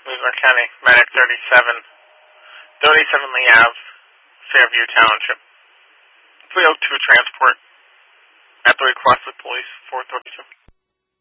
Leesburg County, Medic 37, 37 Lee Ave, Fairview Township. 302 transport at the request of police, 432.